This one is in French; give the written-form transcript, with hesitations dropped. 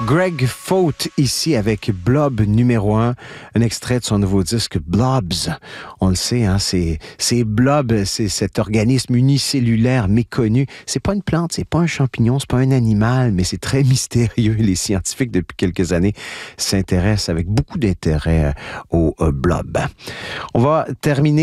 Greg Faute ici avec Blob numéro 1, un extrait de son nouveau disque Blobs. On le sait, hein, c'est Blob, c'est cet organisme unicellulaire méconnu. C'est pas une plante, c'est pas un champignon, c'est pas un animal, mais c'est très mystérieux. Les scientifiques, depuis quelques années, s'intéressent avec beaucoup d'intérêt au Blob. On va terminer